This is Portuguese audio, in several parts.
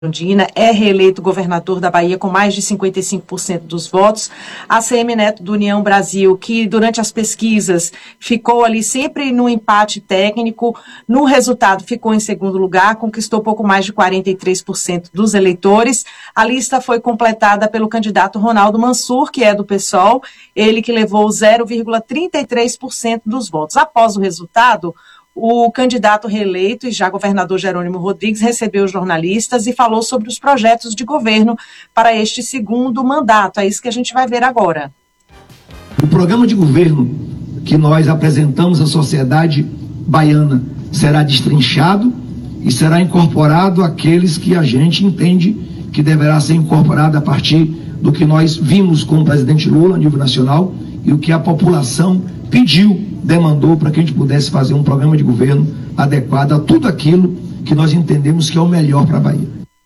Erundina, é reeleito governador da Bahia com mais de 55% dos votos. ACM Neto do União Brasil, que durante as pesquisas ficou ali sempre no empate técnico, no resultado ficou em segundo lugar, conquistou pouco mais de 43% dos eleitores. A lista foi completada pelo candidato Ronaldo Mansur, que é do PSOL, ele que levou 0,33% dos votos. Após o resultado, o candidato reeleito e já governador Jerônimo Rodrigues recebeu jornalistas e falou sobre os projetos de governo para este segundo mandato. É isso que a gente vai ver agora. O programa de governo que nós apresentamos à sociedade baiana será destrinchado e será incorporado àqueles que a gente entende que deverá ser incorporado a partir do que nós vimos com o presidente Lula a nível nacional e o que a população pediu, demandou para que a gente pudesse fazer um programa de governo adequado a tudo aquilo que nós entendemos que é o melhor para a Bahia.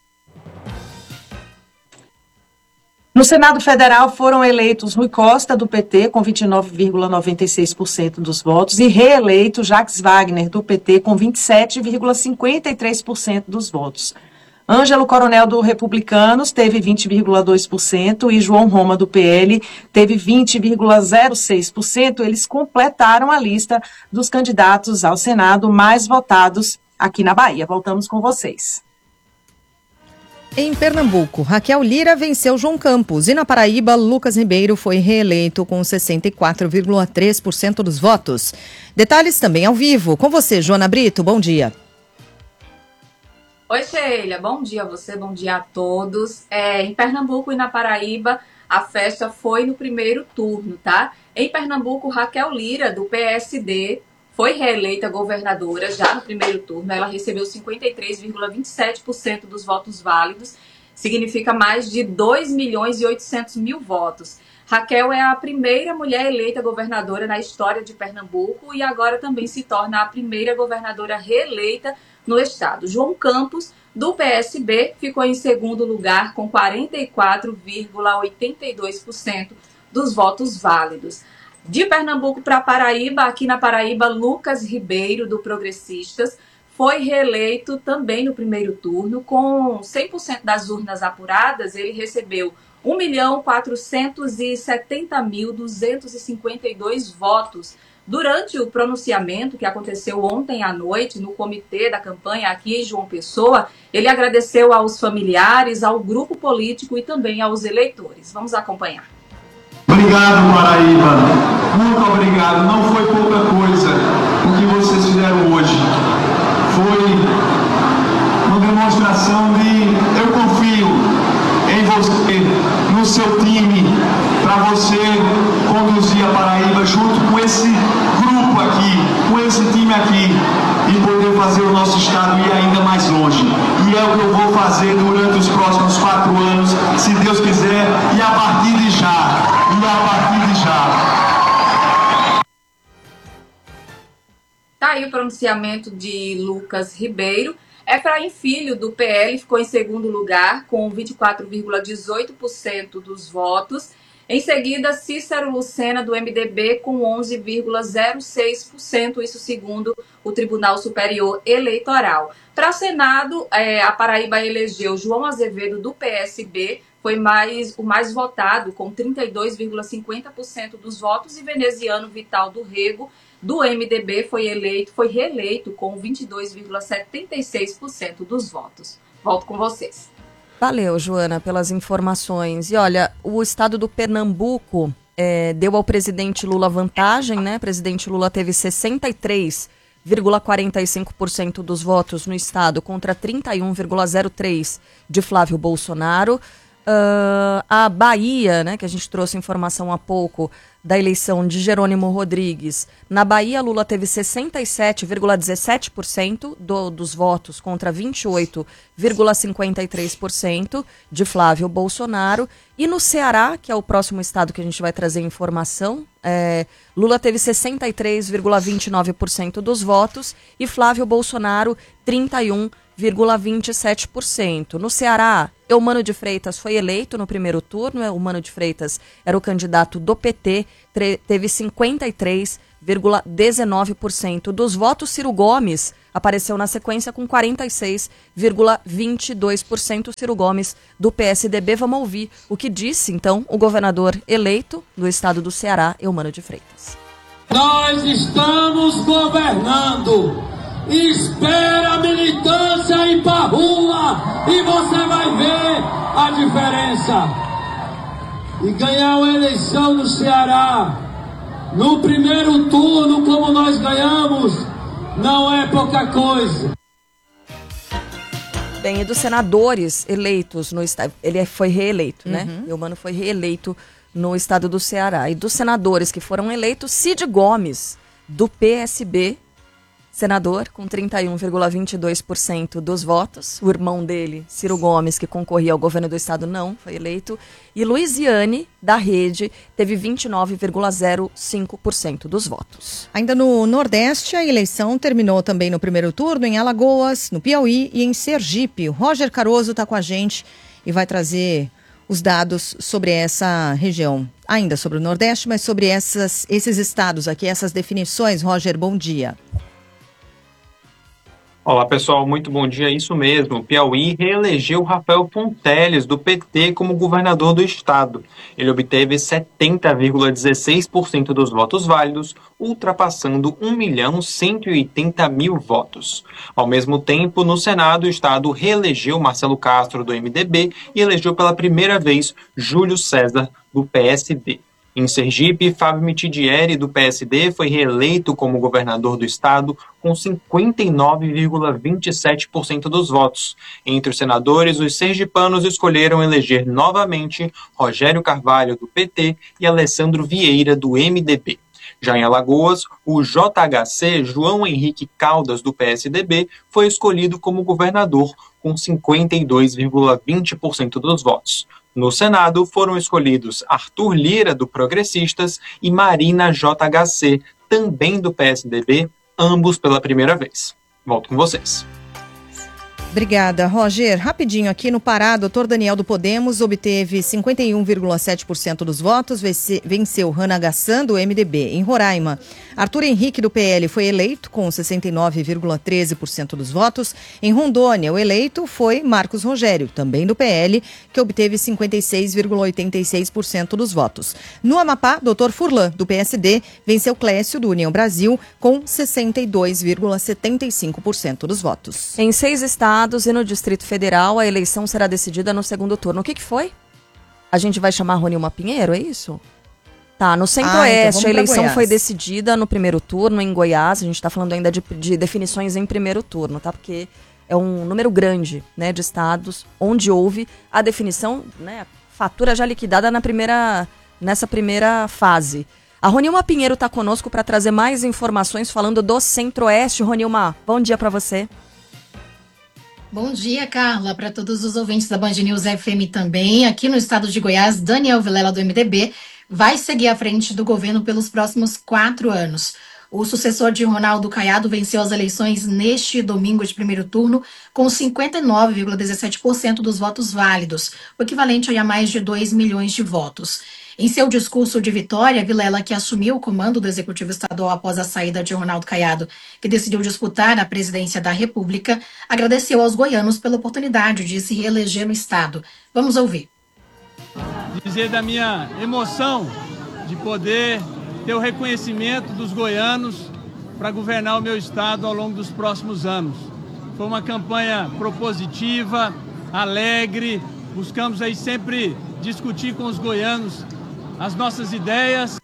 No Senado Federal foram eleitos Rui Costa, do PT, com 29,96% dos votos, e reeleito Jacques Wagner, do PT, com 27,53% dos votos. Ângelo Coronel, do Republicanos, teve 20,2% e João Roma, do PL, teve 20,06%. Eles completaram a lista dos candidatos ao Senado mais votados aqui na Bahia. Voltamos com vocês. Em Pernambuco, Raquel Lira venceu João Campos e na Paraíba, Lucas Ribeiro foi reeleito com 64,3% dos votos. Detalhes também ao vivo. Com você, Joana Brito, bom dia. Oi, Sheila, bom dia a você, bom dia a todos. Em Pernambuco e na Paraíba, a festa foi no primeiro turno, tá? Em Pernambuco, Raquel Lira, do PSD, foi reeleita governadora já no primeiro turno. Ela recebeu 53,27% dos votos válidos, significa mais de 2.800.000 votos. Raquel é a primeira mulher eleita governadora na história de Pernambuco e agora também se torna a primeira governadora reeleita no estado. João Campos, do PSB, ficou em segundo lugar com 44,82% dos votos válidos. De Pernambuco para Paraíba, aqui na Paraíba, Lucas Ribeiro, do Progressistas, foi reeleito também no primeiro turno. Com 100% das urnas apuradas, ele recebeu 1.470.252 votos. Durante o pronunciamento que aconteceu ontem à noite no comitê da campanha aqui em João Pessoa, ele agradeceu aos familiares, ao grupo político e também aos eleitores. Vamos acompanhar. Obrigado, Paraíba. Muito obrigado. Não foi pouca coisa o que vocês fizeram hoje. Foi uma demonstração de eu confio em você, no seu time, para você conduzir a Paraíba junto com esse grupo aqui, com esse time aqui, e poder fazer o nosso estado ir ainda mais longe. E é o que eu vou fazer durante os próximos 4 anos, se Deus quiser, e a partir de já. Tá aí o pronunciamento de Lucas Ribeiro. Efraim Filho, do PL, ficou em segundo lugar, com 24,18% dos votos. Em seguida, Cícero Lucena, do MDB, com 11,06%, isso segundo o Tribunal Superior Eleitoral. Para Senado, a Paraíba elegeu João Azevedo, do PSB, foi o mais votado, com 32,50% dos votos, e veneziano Vital do Rego, do MDB, foi reeleito com 22,76% dos votos. Volto com vocês. Valeu, Joana, pelas informações. E olha, o estado do Pernambuco deu ao presidente Lula vantagem, né? O presidente Lula teve 63,45% dos votos no estado contra 31,03% de Flávio Bolsonaro. A Bahia, né, que a gente trouxe informação há pouco da eleição de Jerônimo Rodrigues. Na Bahia, Lula teve 67,17% dos votos contra 28,53% de Flávio Bolsonaro. E no Ceará, que é o próximo estado que a gente vai trazer informação, Lula teve 63,29% dos votos e Flávio Bolsonaro 31,53%. 13,27%. No Ceará, Eumano de Freitas foi eleito no primeiro turno. Eumano de Freitas era o candidato do PT, teve 53,19% dos votos. Ciro Gomes apareceu na sequência com 46,22%. Ciro Gomes, do PSDB. Vamos ouvir o que disse, então, o governador eleito do estado do Ceará, Eumano de Freitas. Nós estamos governando. Espera a militância ir pra rua e você vai ver a diferença. E ganhar uma eleição no Ceará, no primeiro turno, como nós ganhamos, não é pouca coisa. Bem, e dos senadores eleitos no estado, ele foi reeleito, né? Eumano foi reeleito no estado do Ceará. E dos senadores que foram eleitos, Cid Gomes, do PSB, senador com 31,22% dos votos. O irmão dele, Ciro Gomes, que concorria ao governo do estado, não foi eleito. E Luiziane, da Rede, teve 29,05% dos votos. Ainda no Nordeste, a eleição terminou também no primeiro turno em Alagoas, no Piauí e em Sergipe. O Roger Caroso está com a gente e vai trazer os dados sobre essa região. Ainda sobre o Nordeste, mas sobre esses estados aqui, essas definições. Roger, bom dia. Olá pessoal, muito bom dia, isso mesmo. Piauí reelegeu Rafael Fonteles, do PT, como governador do estado. Ele obteve 70,16% dos votos válidos, ultrapassando 1.180.000 votos. Ao mesmo tempo, no Senado, o estado reelegeu Marcelo Castro, do MDB, e elegeu pela primeira vez Júlio César, do PSD. Em Sergipe, Fábio Mitidieri, do PSD, foi reeleito como governador do estado com 59,27% dos votos. Entre os senadores, os sergipanos escolheram eleger novamente Rogério Carvalho, do PT, e Alessandro Vieira, do MDB. Já em Alagoas, o JHC, João Henrique Caldas, do PSDB, foi escolhido como governador com 52,20% dos votos. No Senado, foram escolhidos Arthur Lira, do Progressistas, e Marina JHC, também do PSDB, ambos pela primeira vez. Volto com vocês. Obrigada, Roger. Rapidinho aqui no Pará, doutor Daniel do Podemos obteve 51,7% dos votos, venceu Rana Gassan, do MDB. Em Roraima, Arthur Henrique, do PL, foi eleito com 69,13% dos votos. Em Rondônia, o eleito foi Marcos Rogério, também do PL, que obteve 56,86% dos votos. No Amapá, doutor Furlan, do PSD, venceu Clécio, do União Brasil, com 62,75% dos votos. Em 6 estados e no Distrito Federal, a eleição será decidida no segundo turno. O que foi? A gente vai chamar Ronilma Pinheiro, é isso? Tá, no Centro-Oeste, então a eleição foi decidida no primeiro turno em Goiás. A gente está falando ainda de definições em primeiro turno, tá? Porque é um número grande, né, de estados onde houve a definição, né, fatura já liquidada nessa primeira fase. A Ronilma Pinheiro está conosco para trazer mais informações falando do Centro-Oeste. Ronilma, bom dia para você. Bom dia, Carla, para todos os ouvintes da Band News FM também. Aqui no estado de Goiás, Daniel Vilela, do MDB, vai seguir à frente do governo pelos próximos 4 anos. O sucessor de Ronaldo Caiado venceu as eleições neste domingo de primeiro turno com 59,17% dos votos válidos, o equivalente a mais de 2 milhões de votos. Em seu discurso de vitória, Vilela, que assumiu o comando do Executivo Estadual após a saída de Ronaldo Caiado, que decidiu disputar a presidência da República, agradeceu aos goianos pela oportunidade de se reeleger no Estado. Vamos ouvir. Dizer da minha emoção de poder ter o reconhecimento dos goianos para governar o meu Estado ao longo dos próximos anos. Foi uma campanha propositiva, alegre, buscamos aí sempre discutir com os goianos as nossas ideias.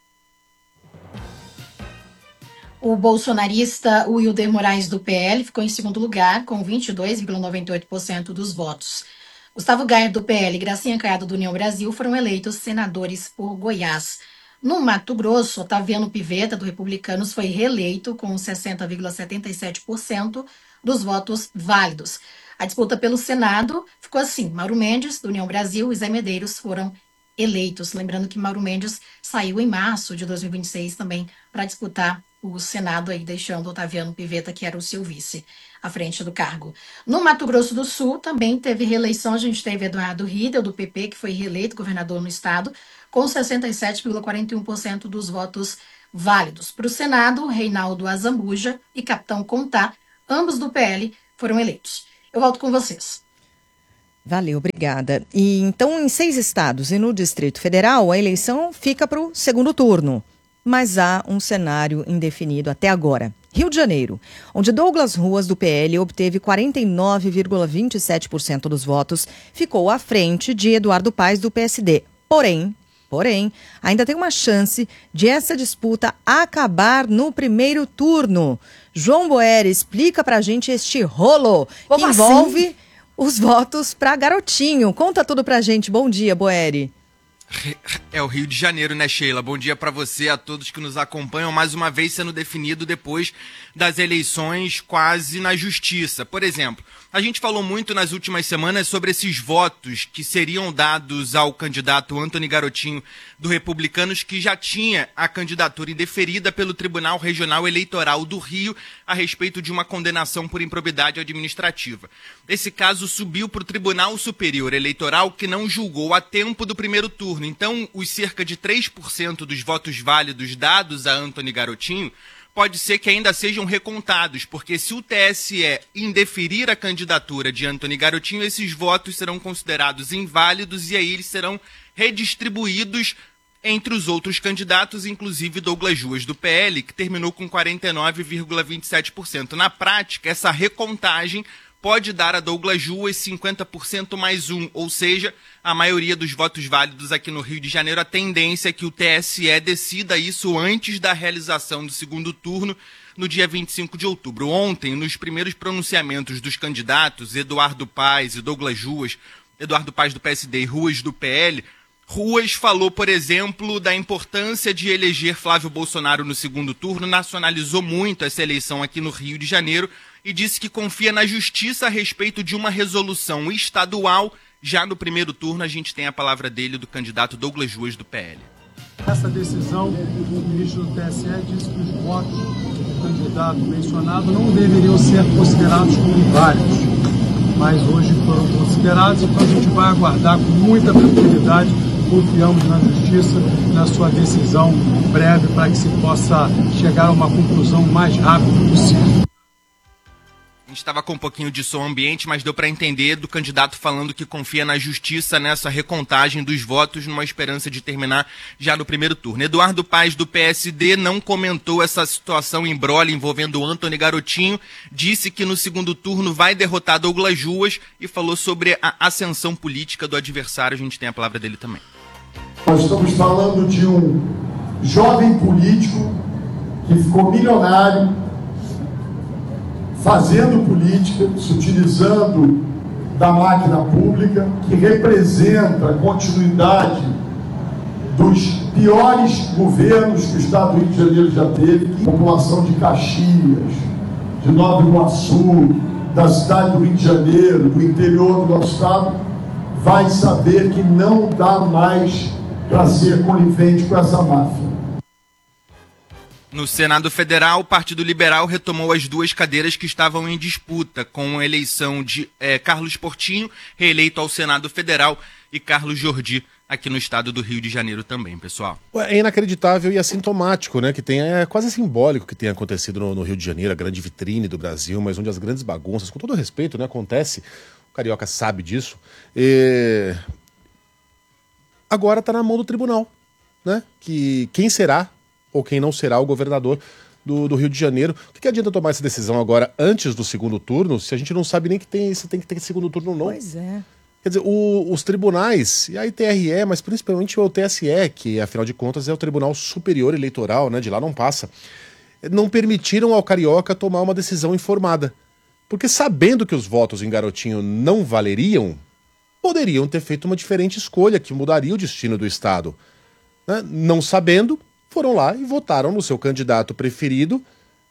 O bolsonarista Wilder Moraes, do PL, ficou em segundo lugar, com 22,98% dos votos. Gustavo Gayer, do PL, e Gracinha Caiado, do União Brasil, foram eleitos senadores por Goiás. No Mato Grosso, Otaviano Pivetta, do Republicanos, foi reeleito com 60,77% dos votos válidos. A disputa pelo Senado ficou assim: Mauro Mendes, do União Brasil, e Zé Medeiros foram eleitos. Lembrando que Mauro Mendes saiu em março de 2026 também para disputar o Senado aí deixando Otaviano Pivetta, que era o seu vice, à frente do cargo. No Mato Grosso do Sul também teve reeleição, a gente teve Eduardo Riedel, do PP, que foi reeleito governador no estado, com 67,41% dos votos válidos. Para o Senado, Reinaldo Azambuja e Capitão Contá, ambos do PL, foram eleitos. Eu volto com vocês. Valeu, obrigada. E então, em 6 estados e no Distrito Federal, a eleição fica para o segundo turno. Mas há um cenário indefinido até agora. Rio de Janeiro, onde Douglas Ruas, do PL, obteve 49,27% dos votos, ficou à frente de Eduardo Paes, do PSD. Porém, ainda tem uma chance de essa disputa acabar no primeiro turno. João Boeri, explica pra gente este rolo que envolve os votos para Garotinho. Conta tudo pra gente. Bom dia, Boeri. É o Rio de Janeiro, né, Sheila? Bom dia para você, a todos que nos acompanham, mais uma vez sendo definido depois das eleições quase na justiça. Por exemplo, a gente falou muito nas últimas semanas sobre esses votos que seriam dados ao candidato Antony Garotinho do Republicanos, que já tinha a candidatura indeferida pelo Tribunal Regional Eleitoral do Rio a respeito de uma condenação por improbidade administrativa. Esse caso subiu para o Tribunal Superior Eleitoral, que não julgou a tempo do primeiro turno. Então, os cerca de 3% dos votos válidos dados a Antony Garotinho pode ser que ainda sejam recontados, porque se o TSE indeferir a candidatura de Antony Garotinho, esses votos serão considerados inválidos e aí eles serão redistribuídos entre os outros candidatos, inclusive Douglas Ruas, do PL, que terminou com 49,27%. Na prática, essa recontagem pode dar a Douglas Ruas 50% mais 1, ou seja, a maioria dos votos válidos aqui no Rio de Janeiro. A tendência é que o TSE decida isso antes da realização do segundo turno, no dia 25 de outubro. Ontem, nos primeiros pronunciamentos dos candidatos, Eduardo Paes e Douglas Ruas, Eduardo Paes do PSD e Ruas do PL, Ruas falou, por exemplo, da importância de eleger Flávio Bolsonaro no segundo turno, nacionalizou muito essa eleição aqui no Rio de Janeiro e disse que confia na justiça a respeito de uma resolução estadual. Já no primeiro turno, a gente tem a palavra dele, do candidato Douglas Ruas, do PL. Essa decisão, o ministro do TSE disse que os votos do candidato mencionado não deveriam ser considerados como inválidos, mas hoje foram considerados, então a gente vai aguardar com muita tranquilidade. Confiamos na justiça, na sua decisão breve, para que se possa chegar a uma conclusão o mais rápido possível. A gente estava com um pouquinho de som ambiente, mas deu para entender do candidato falando que confia na justiça nessa recontagem dos votos, numa esperança de terminar já no primeiro turno. Eduardo Paes, do PSD, não comentou essa situação embrolha envolvendo o Antony Garotinho, disse que no segundo turno vai derrotar Douglas Ruas e falou sobre a ascensão política do adversário. A gente tem a palavra dele também. Nós estamos falando de um jovem político que ficou milionário fazendo política, se utilizando da máquina pública, que representa a continuidade dos piores governos que o Estado do Rio de Janeiro já teve. A população de Caxias, de Nova Iguaçu, da cidade do Rio de Janeiro, do interior do nosso Estado, vai saber que não dá mais para ser conivente com essa máfia. No Senado Federal, o Partido Liberal retomou as duas cadeiras que estavam em disputa, com a eleição de Carlos Portinho, reeleito ao Senado Federal, e Carlos Jordi, aqui no estado do Rio de Janeiro também, pessoal. É inacreditável e assintomático, né? Que é quase simbólico que tenha acontecido no Rio de Janeiro, a grande vitrine do Brasil, mas onde as grandes bagunças, com todo respeito, né, acontece. O carioca sabe disso. Agora está na mão do tribunal, né? Que quem será ou quem não será o governador do Rio de Janeiro. O que adianta tomar essa decisão agora antes do segundo turno, se a gente não sabe nem se tem que ter segundo turno ou não? Pois é. Quer dizer, os tribunais, e a TRE, mas principalmente o TSE, que afinal de contas é o Tribunal Superior Eleitoral, né? De lá não passa, não permitiram ao carioca tomar uma decisão informada. Porque sabendo que os votos em Garotinho não valeriam, poderiam ter feito uma diferente escolha que mudaria o destino do Estado. Né? Não sabendo, foram lá e votaram no seu candidato preferido,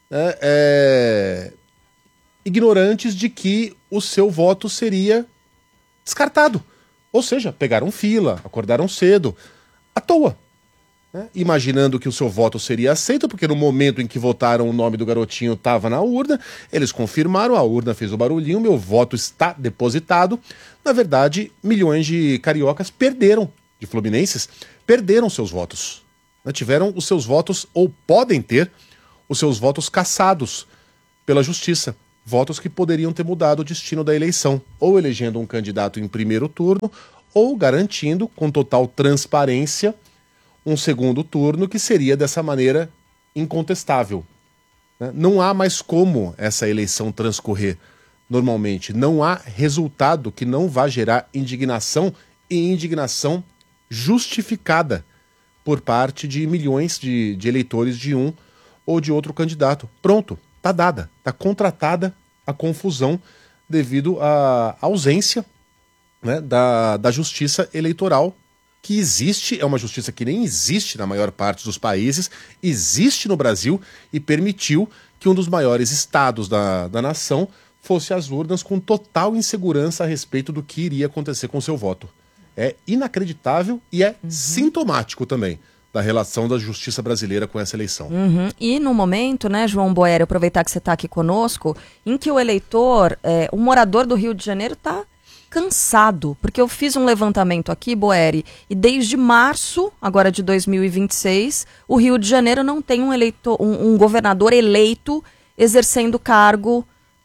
ignorantes de que o seu voto seria descartado. Ou seja, pegaram fila, acordaram cedo, à toa. né, imaginando que o seu voto seria aceito, porque no momento em que votaram o nome do garotinho estava na urna, eles confirmaram, a urna fez o barulhinho, meu voto está depositado. Na verdade, milhões de cariocas perderam, de fluminenses, perderam seus votos. Né, tiveram os seus votos, ou podem ter, os seus votos cassados pela justiça. Votos que poderiam ter mudado o destino da eleição, ou elegendo um candidato em primeiro turno, ou garantindo, com total transparência, um segundo turno que seria dessa maneira incontestável. Né? Não há mais como essa eleição transcorrer normalmente. Não há resultado que não vá gerar indignação e indignação justificada por parte de milhões de eleitores de um ou de outro candidato. Pronto, está dada, está contratada a confusão devido à ausência, né, da justiça eleitoral que existe, é uma justiça que nem existe na maior parte dos países, existe no Brasil e permitiu que um dos maiores estados da nação fosse às urnas com total insegurança a respeito do que iria acontecer com seu voto. É inacreditável e é sintomático também da relação da justiça brasileira com essa eleição. E no momento, né, João Boeri, aproveitar que você está aqui conosco, em que o eleitor, o morador do Rio de Janeiro está cansado, porque eu fiz um levantamento aqui, Boeri, e desde março, agora de 2026, o Rio de Janeiro não tem um governador eleito exercendo o cargo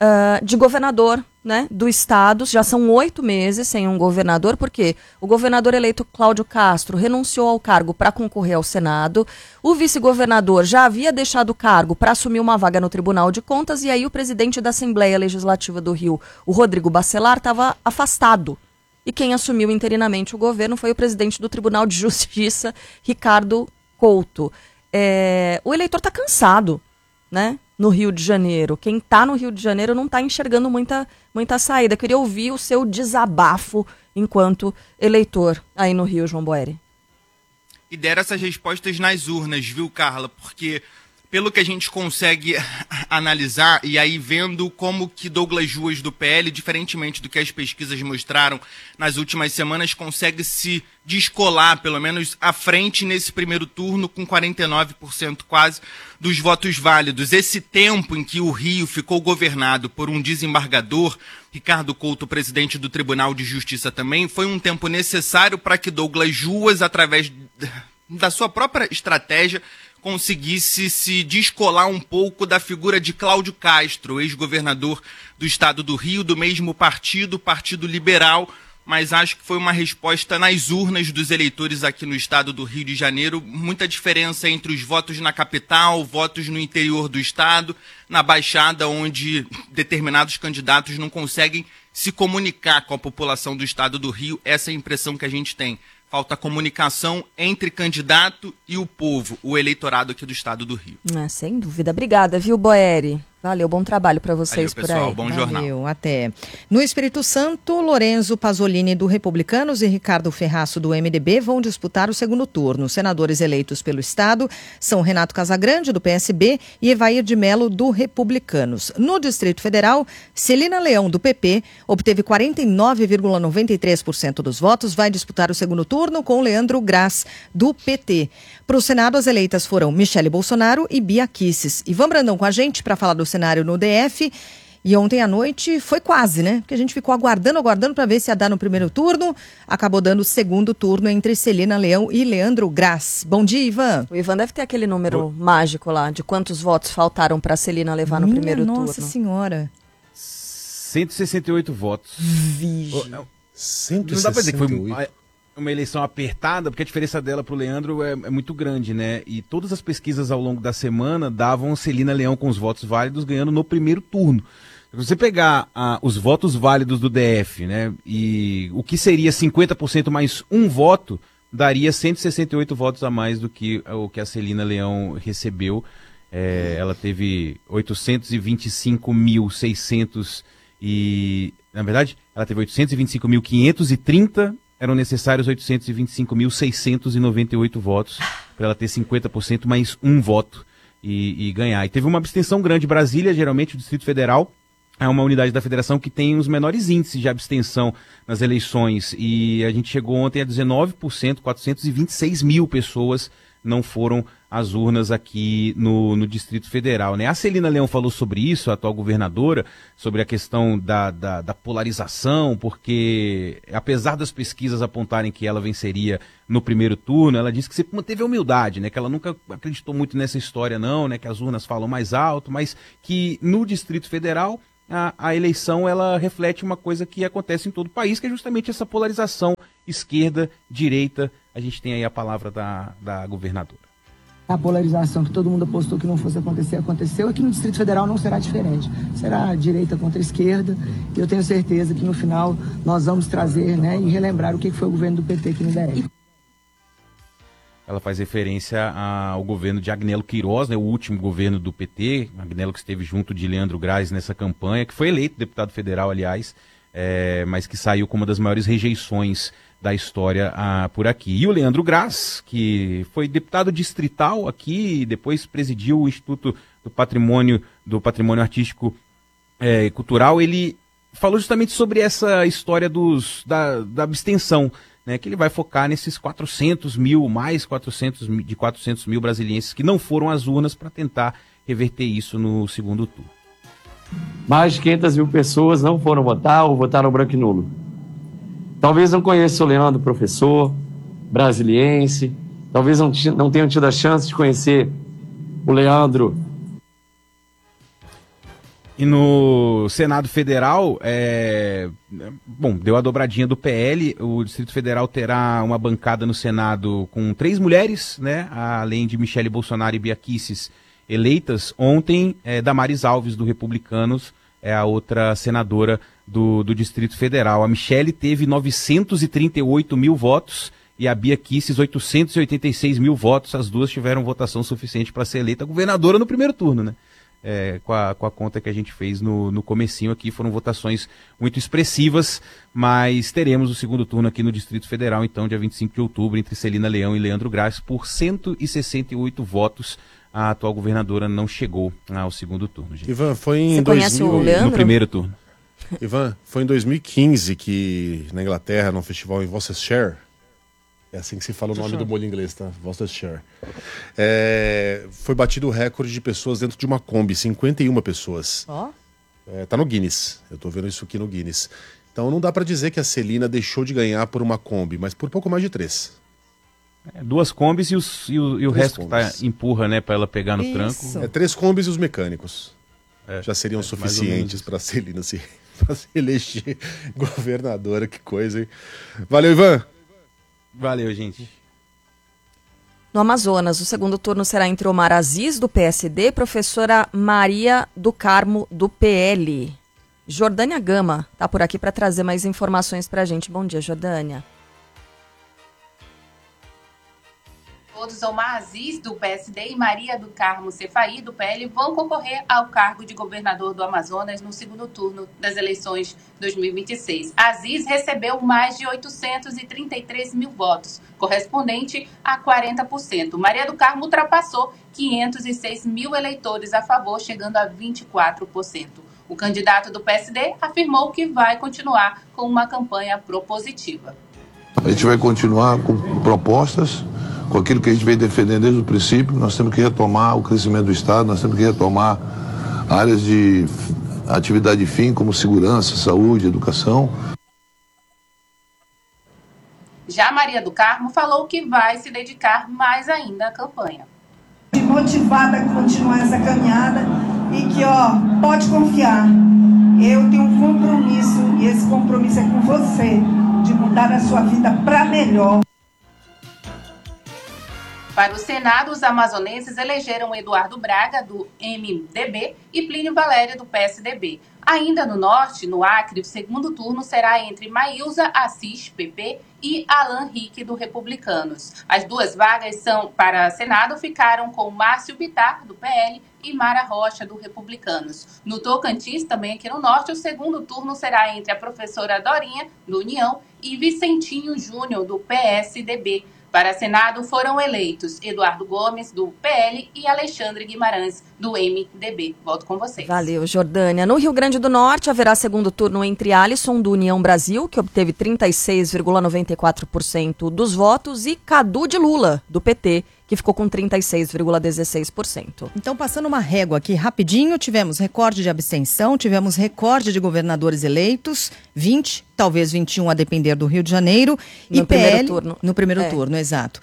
de governador, né, do estado. Já são 8 meses sem um governador, porque o governador eleito Cláudio Castro renunciou ao cargo para concorrer ao Senado, o vice-governador já havia deixado o cargo para assumir uma vaga no Tribunal de Contas, e aí o presidente da Assembleia Legislativa do Rio, o Rodrigo Bacelar, estava afastado. E quem assumiu interinamente o governo foi o presidente do Tribunal de Justiça, Ricardo Couto. O eleitor está cansado, né, no Rio de Janeiro. Quem está no Rio de Janeiro não está enxergando muita saída. Eu queria ouvir o seu desabafo enquanto eleitor aí no Rio, João Boeri. E deram essas respostas nas urnas, viu, Carla? Porque, pelo que a gente consegue analisar, e aí vendo como que Douglas Ruas do PL, diferentemente do que as pesquisas mostraram nas últimas semanas, consegue se descolar, pelo menos à frente nesse primeiro turno, com 49% quase dos votos válidos. Esse tempo em que o Rio ficou governado por um desembargador, Ricardo Couto, presidente do Tribunal de Justiça também, foi um tempo necessário para que Douglas Ruas, através da sua própria estratégia, conseguisse se descolar um pouco da figura de Cláudio Castro, ex-governador do estado do Rio, do mesmo partido, Partido Liberal, mas acho que foi uma resposta nas urnas dos eleitores aqui no estado do Rio de Janeiro. Muita diferença entre os votos na capital, votos no interior do estado, na Baixada, onde determinados candidatos não conseguem se comunicar com a população do estado do Rio. Essa é a impressão que a gente tem. Falta comunicação entre candidato e o povo, o eleitorado aqui do estado do Rio. Sem dúvida. Obrigada, viu, Boeri? Valeu, bom trabalho para vocês. Valeu, pessoal, por aí. Bom jornal. Valeu, até. No Espírito Santo, Lorenzo Pasolini do Republicanos e Ricardo Ferraço do MDB vão disputar o segundo turno. Os senadores eleitos pelo estado são Renato Casagrande do PSB e Evair de Mello do Republicanos. No Distrito Federal, Celina Leão do PP obteve 49,93% dos votos, vai disputar o segundo turno com Leandro Graz do PT. Para o Senado, as eleitas foram Michele Bolsonaro e Bia Kicis. Ivan Brandão com a gente para falar do cenário no DF. E ontem à noite foi quase, né? Porque a gente ficou aguardando para ver se ia dar no primeiro turno. Acabou dando o segundo turno entre Celina Leão e Leandro Graz. Bom dia, Ivan. O Ivan deve ter aquele número mágico lá, de quantos votos faltaram para Celina levar no primeiro turno. Nossa Senhora. 168 votos. Vixe. Não dá pra dizer que foi uma eleição apertada, porque a diferença dela pro Leandro é muito grande, né? E todas as pesquisas ao longo da semana davam Celina Leão com os votos válidos ganhando no primeiro turno. Se você pegar os votos válidos do DF, né? E o que seria 50% mais um voto, daria 168 votos a mais do que o que a Celina Leão recebeu. Ela teve 825.600 e... Na verdade, ela teve 825.530, eram necessários 825.698 votos para ela ter 50% mais um voto e ganhar. E teve uma abstenção grande. Brasília, geralmente, o Distrito Federal, é uma unidade da federação que tem os menores índices de abstenção nas eleições. E a gente chegou ontem a 19%, 426 mil pessoas não foram às urnas aqui no Distrito Federal, né? A Celina Leão falou sobre isso, a atual governadora, sobre a questão da polarização, porque apesar das pesquisas apontarem que ela venceria no primeiro turno, ela disse que sempre manteve a humildade, né? Que ela nunca acreditou muito nessa história não, né? Que as urnas falam mais alto, mas que no Distrito Federal a eleição ela reflete uma coisa que acontece em todo o país, que é justamente essa polarização esquerda-direita. A gente tem aí a palavra da governadora. A polarização que todo mundo apostou que não fosse acontecer, aconteceu. Aqui no Distrito Federal não será diferente. Será direita contra esquerda. E eu tenho certeza que no final nós vamos trazer, né, e relembrar o que foi o governo do PT aqui no DF. Ela faz referência ao governo de Agnello Queiroz, né, o último governo do PT, Agnello que esteve junto de Leandro Graz nessa campanha, que foi eleito deputado federal, aliás, mas que saiu com uma das maiores rejeições da história por aqui. E o Leandro Graz, que foi deputado distrital aqui e depois presidiu o Instituto do Patrimônio Artístico e Cultural, ele falou justamente sobre essa história da abstenção, né, que ele vai focar nesses 400 mil brasilienses que não foram às urnas para tentar reverter isso no segundo turno. Mais de 500 mil pessoas não foram votar ou votaram branco e nulo. Talvez não conheçam o Leandro, professor, brasiliense, talvez não tenham tido a chance de conhecer o Leandro. E no Senado Federal, deu a dobradinha do PL, o Distrito Federal terá uma bancada no Senado com 3 mulheres, né, além de Michele Bolsonaro e Bia Kicis eleitas. Ontem, Damares Alves, do Republicanos, é a outra senadora do Distrito Federal. A Michele teve 938 mil votos e a Bia Kicis 886 mil votos. As duas tiveram votação suficiente para ser eleita governadora no primeiro turno, né? Com a conta que a gente fez no comecinho aqui, foram votações muito expressivas, mas teremos o segundo turno aqui no Distrito Federal, então, dia 25 de outubro, entre Celina Leão e Leandro Graz, por 168 votos. A atual governadora não chegou ao segundo turno, gente. Ivan, foi em Você conhece o Leandro? No primeiro turno. Ivan, foi em 2015 que, na Inglaterra, num festival em Worcestershire, é assim que se fala o nome do molho inglês, tá? Worcestershire. Foi batido o recorde de pessoas dentro de uma Kombi, 51 pessoas. Ó. Tá no Guinness, eu tô vendo isso aqui no Guinness. Então não dá pra dizer que a Celina deixou de ganhar por uma Kombi, mas por pouco mais de 3. 2 Kombis e o resto Kombis. Que empurra, né, pra ela pegar no Isso. tranco. 3 Kombis e os mecânicos. Já seriam suficientes pra Celina se eleger governadora, que coisa, hein? Valeu, Ivan! Valeu, gente. No Amazonas, o segundo turno será entre Omar Aziz, do PSD, e professora Maria do Carmo, do PL. Jordânia Gama está por aqui para trazer mais informações para a gente. Bom dia, Jordânia. Todos, Omar Aziz, do PSD, e Maria do Carmo Cefaí, do PL, vão concorrer ao cargo de governador do Amazonas no segundo turno das eleições 2026. Aziz recebeu mais de 833 mil votos, correspondente a 40%. Maria do Carmo ultrapassou 506 mil eleitores a favor, chegando a 24%. O candidato do PSD afirmou que vai continuar com uma campanha propositiva. A gente vai continuar com propostas, com aquilo que a gente vem defendendo desde o princípio. Nós temos que retomar o crescimento do Estado, nós temos que retomar áreas de atividade fim, como segurança, saúde, educação. Já Maria do Carmo falou que vai se dedicar mais ainda à campanha. Motivada a continuar essa caminhada e que, pode confiar, eu tenho um compromisso e esse compromisso é com você, de mudar a sua vida para melhor. Para o Senado, os amazonenses elegeram Eduardo Braga, do MDB, e Plínio Valério, do PSDB. Ainda no norte, no Acre, o segundo turno será entre Maílza Assis, PP, e Alan Rick, do Republicanos. As 2 vagas para Senado ficaram com Márcio Bittar, do PL, e Mara Rocha, do Republicanos. No Tocantins, também aqui no norte, o segundo turno será entre a professora Dorinha, do União, e Vicentinho Júnior, do PSDB. Para Senado foram eleitos Eduardo Gomes, do PL, e Alexandre Guimarães, do MDB. Volto com vocês. Valeu, Jordânia. No Rio Grande do Norte, haverá segundo turno entre Alisson, do União Brasil, que obteve 36,94% dos votos, e Cadu de Lula, do PT, que ficou com 36,16%. Então, passando uma régua aqui rapidinho, tivemos recorde de abstenção, tivemos recorde de governadores eleitos, 20, talvez 21 a depender do Rio de Janeiro. No primeiro turno. No primeiro turno, exato.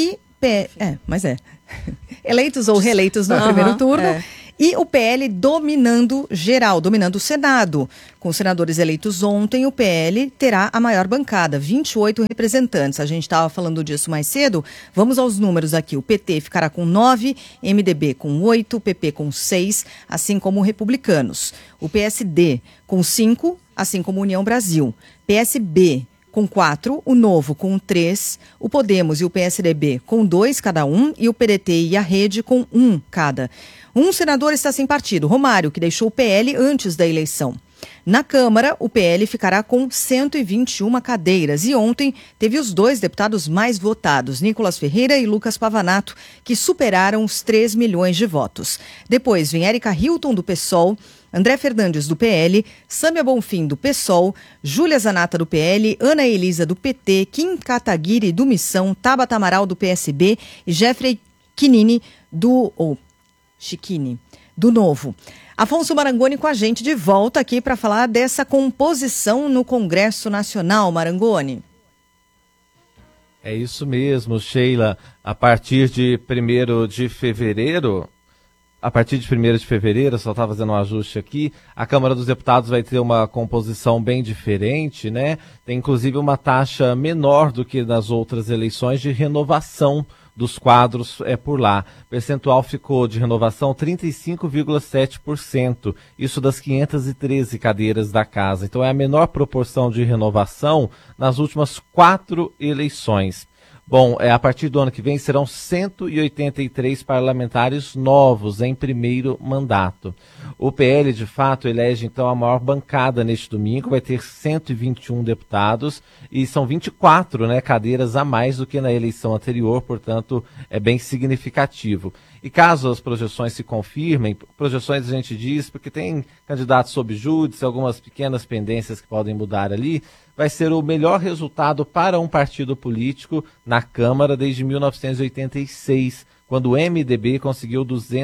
Eleitos ou reeleitos no primeiro turno. E o PL dominando geral, dominando o Senado. Com os senadores eleitos ontem, o PL terá a maior bancada, 28 representantes. A gente estava falando disso mais cedo. Vamos aos números aqui. O PT ficará com 9, MDB com 8, PP com 6, assim como Republicanos. O PSD com 5, assim como União Brasil. PSB com 4, o Novo com 3, o Podemos e o PSDB com 2 cada um e o PDT e a Rede com 1 cada. Um senador está sem partido, Romário, que deixou o PL antes da eleição. Na Câmara, o PL ficará com 121 cadeiras e ontem teve os 2 deputados mais votados, Nicolas Ferreira e Lucas Pavanato, que superaram os 3 milhões de votos. Depois vem Érica Hilton, do PSOL, André Fernandes, do PL, Sâmia Bonfim, do PSOL, Júlia Zanata, do PL, Ana Elisa, do PT, Kim Kataguiri, do Missão, Tabata Amaral, do PSB e Jeffrey Chiquini, do Novo. Afonso Marangoni com a gente de volta aqui para falar dessa composição no Congresso Nacional. Marangoni. É isso mesmo, Sheila. A partir de 1º de fevereiro, só estava fazendo um ajuste aqui, a Câmara dos Deputados vai ter uma composição bem diferente, né? Tem inclusive uma taxa menor do que nas outras eleições de renovação dos quadros por lá. O percentual ficou de renovação 35,7%, isso das 513 cadeiras da casa. Então é a menor proporção de renovação nas últimas 4 eleições. Bom, a partir do ano que vem serão 183 parlamentares novos em primeiro mandato. O PL, de fato, elege então a maior bancada neste domingo, vai ter 121 deputados e são 24 cadeiras a mais do que na eleição anterior, portanto é bem significativo. E caso as projeções se confirmem, projeções a gente diz porque tem candidatos sob júdice, algumas pequenas pendências que podem mudar ali, vai ser o melhor resultado para um partido político na Câmara desde 1986, quando o MDB conseguiu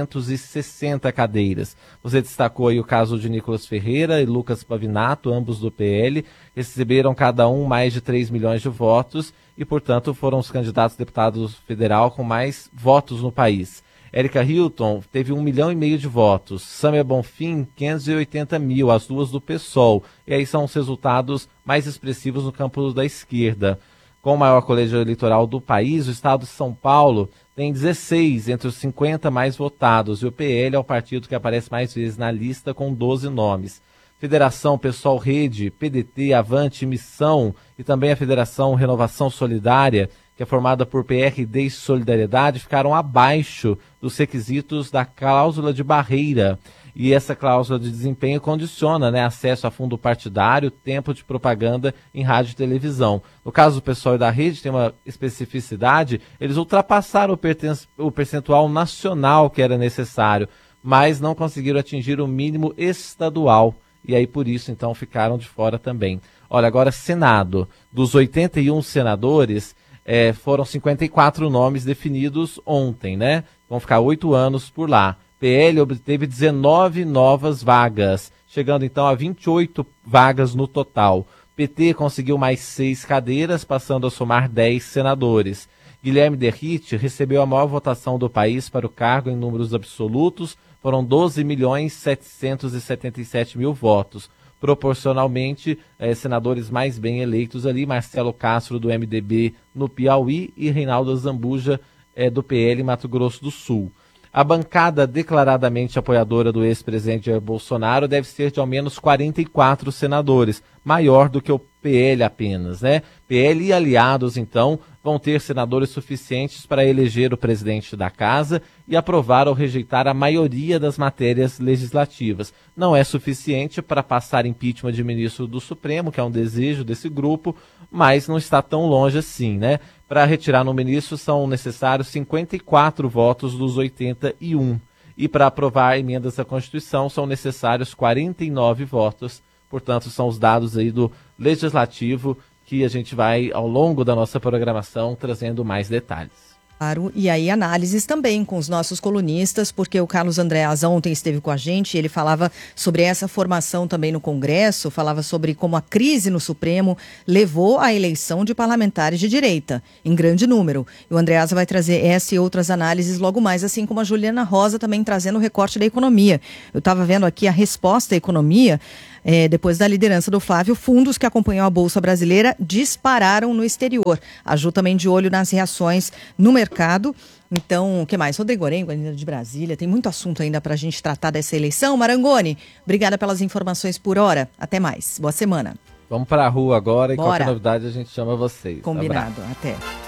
260 cadeiras. Você destacou aí o caso de Nicolas Ferreira e Lucas Pavinato, ambos do PL, receberam cada um mais de 3 milhões de votos e, portanto, foram os candidatos a deputado federal com mais votos no país. Érica Hilton teve 1,5 milhão de votos, Sâmia Bonfim 580 mil, as duas do PSOL, e aí são os resultados mais expressivos no campo da esquerda. Com o maior colégio eleitoral do país, o estado de São Paulo tem 16 entre os 50 mais votados, e o PL é o partido que aparece mais vezes na lista com 12 nomes. Federação PSOL Rede, PDT, Avante, Missão e também a Federação Renovação Solidária, que é formada por PRD e Solidariedade, ficaram abaixo dos requisitos da cláusula de barreira. E essa cláusula de desempenho condiciona acesso a fundo partidário, tempo de propaganda em rádio e televisão. No caso do PSOL e da Rede, tem uma especificidade, eles ultrapassaram o percentual nacional que era necessário, mas não conseguiram atingir o mínimo estadual. E aí, por isso, então, ficaram de fora também. Olha, agora, Senado. Dos 81 senadores, foram 54 nomes definidos ontem, Vão ficar 8 anos por lá. PL obteve 19 novas vagas, chegando então a 28 vagas no total. PT conseguiu mais 6 cadeiras, passando a somar 10 senadores. Guilherme Derrite recebeu a maior votação do país para o cargo em números absolutos, foram 12.777.000 votos. Proporcionalmente, senadores mais bem eleitos ali, Marcelo Castro, do MDB, no Piauí, e Reinaldo Zambuja, do PL, Mato Grosso do Sul. A bancada declaradamente apoiadora do ex-presidente Jair Bolsonaro deve ser de ao menos 44 senadores, maior do que o PL apenas, PL e aliados, então, vão ter senadores suficientes para eleger o presidente da casa e aprovar ou rejeitar a maioria das matérias legislativas. Não é suficiente para passar impeachment de ministro do Supremo, que é um desejo desse grupo, mas não está tão longe assim, Para retirar no ministro são necessários 54 votos dos 81. E para aprovar emendas à Constituição são necessários 49 votos. Portanto, são os dados aí do Legislativo que a gente vai, ao longo da nossa programação, trazendo mais detalhes. Claro, e aí análises também com os nossos colunistas, porque o Carlos Andreas ontem esteve com a gente e ele falava sobre essa formação também no Congresso, falava sobre como a crise no Supremo levou à eleição de parlamentares de direita, em grande número. E o Andreas vai trazer essa e outras análises logo mais, assim como a Juliana Rosa também trazendo o recorte da economia. Eu estava vendo aqui a resposta à economia. Depois da liderança do Flávio, fundos que acompanham a Bolsa Brasileira dispararam no exterior. A Ju também de olho nas reações no mercado. Então, o que mais? Rodrigo Orengo, ainda de Brasília. Tem muito assunto ainda para a gente tratar dessa eleição. Marangoni, obrigada pelas informações por hora. Até mais. Boa semana. Vamos para a rua agora e Bora. qualquer novidade a gente chama vocês. Combinado. Abraço. Até.